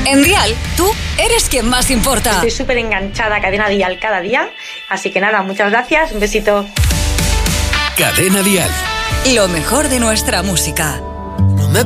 En Dial, tú eres quien más importa. Estoy súper enganchada a Cadena Dial cada día. Así que nada, muchas gracias. Un besito. Cadena Dial. Lo mejor de nuestra música.